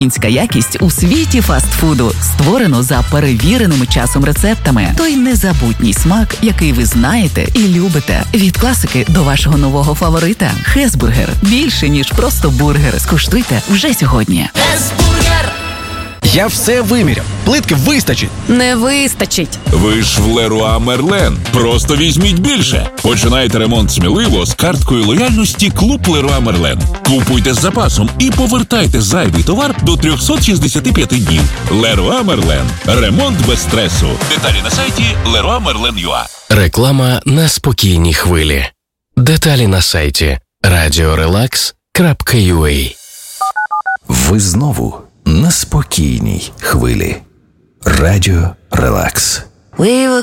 Українська якість у світі фастфуду. Створено за перевіреними часом рецептами. Той незабутній смак, який ви знаєте і любите. Від класики до вашого нового фаворита. Хесбургер. Більше, ніж просто бургер. Скуштуйте вже сьогодні. Хесбургер! Я все виміряв. Плитки вистачить. Не вистачить. Ви ж в Леруа Мерлен. Просто візьміть більше. Починайте ремонт сміливо з карткою лояльності Клуб Леруа Мерлен. Купуйте з запасом і повертайте зайвий товар до 365 днів. Леруа Мерлен. Ремонт без стресу. Деталі на сайті leroymerlen.ua. Реклама на спокійній хвилі. Деталі на сайті radiorelax.ua. Ви знову на спокійній хвилі. Радіо Релакс. We were